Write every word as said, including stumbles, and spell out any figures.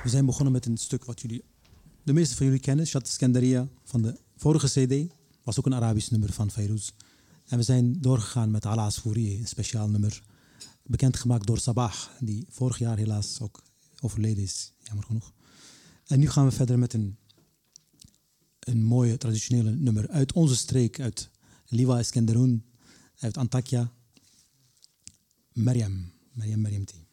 We zijn begonnen met een stuk wat jullie, de meeste van jullie kennen, Shat Iskandaria van de vorige C D. Was ook een Arabisch nummer van Fairuz. En we zijn doorgegaan met Ala Asfouri, een speciaal nummer. Bekendgemaakt door Sabah, die vorig jaar helaas ook overleden is, jammer genoeg. En nu gaan we verder met een, een mooie traditionele nummer uit onze streek, uit Liwa Iskenderun, uit Antakya. Maryam, Maryam Maryam T.